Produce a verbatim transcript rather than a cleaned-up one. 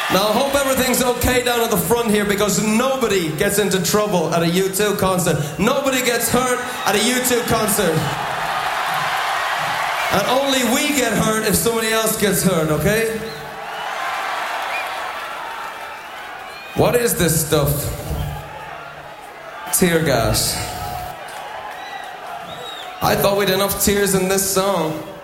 Now, I hope everything's okay down at the front here because nobody gets into trouble at a U two concert. Nobody gets hurt at a U two concert. And only we get hurt if somebody else gets hurt, okay? What is this stuff? Tear gas. I thought we'd enough tears in this song.